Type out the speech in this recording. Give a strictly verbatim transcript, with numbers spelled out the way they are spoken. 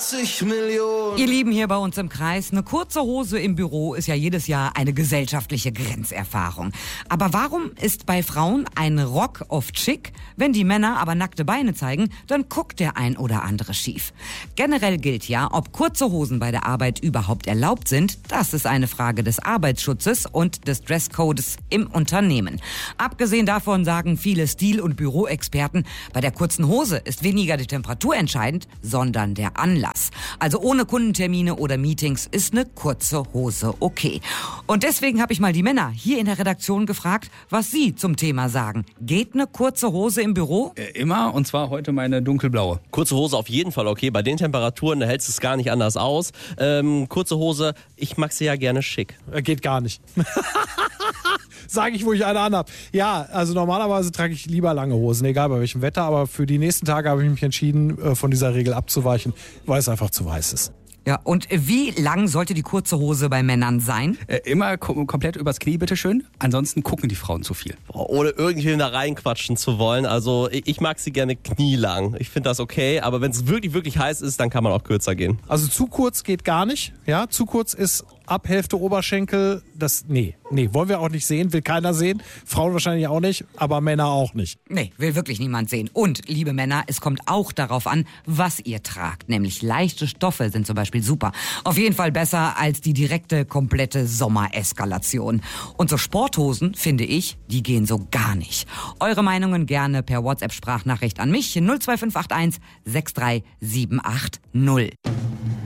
achtzig Millionen. Ihr Lieben, hier bei uns im Kreis, eine kurze Hose im Büro ist ja jedes Jahr eine gesellschaftliche Grenzerfahrung. Aber warum ist bei Frauen ein Rock oft schick? Wenn die Männer aber nackte Beine zeigen, dann guckt der ein oder andere schief. Generell gilt ja, ob kurze Hosen bei der Arbeit überhaupt erlaubt sind, das ist eine Frage des Arbeitsschutzes und des Dresscodes im Unternehmen. Abgesehen davon sagen viele Stil- und Büroexperten, bei der kurzen Hose ist weniger die Temperatur entscheidend, sondern der Anlass. Also ohne Kundentermine oder Meetings ist eine kurze Hose okay. Und deswegen habe ich mal die Männer hier in der Redaktion gefragt, was sie zum Thema sagen. Geht eine kurze Hose im Büro? Äh, immer, und zwar heute meine dunkelblaue. Kurze Hose auf jeden Fall okay. Bei den Temperaturen, da hältst du es gar nicht anders aus. Ähm, kurze Hose, ich mag sie ja gerne schick. Geht gar nicht. Sage ich, wo ich eine anhab. Ja, also normalerweise trage ich lieber lange Hosen, egal bei welchem Wetter, aber für die nächsten Tage habe ich mich entschieden, von dieser Regel abzuweichen, weil es einfach zu heiß ist. Ja, und wie lang sollte die kurze Hose bei Männern sein? Äh, immer kom- komplett übers Knie, bitteschön. Ansonsten gucken die Frauen zu viel. Ohne irgendwen da reinquatschen zu wollen. Also ich, ich mag sie gerne knielang. Ich finde das okay, aber wenn es wirklich, wirklich heiß ist, dann kann man auch kürzer gehen. Also zu kurz geht gar nicht. Ja, zu kurz ist ab Hälfte Oberschenkel. Das, nee, nee, wollen wir auch nicht sehen, will keiner sehen. Frauen wahrscheinlich auch nicht, aber Männer auch nicht. Nee, will wirklich niemand sehen. Und, liebe Männer, es kommt auch darauf an, was ihr tragt. Nämlich leichte Stoffe sind zum Beispiel super. Auf jeden Fall besser als die direkte, komplette Sommereskalation. Und so Sporthosen, finde ich, die gehen so gar nicht. Eure Meinungen gerne per WhatsApp-Sprachnachricht an mich null zwei fünf acht eins sechs drei sieben acht null.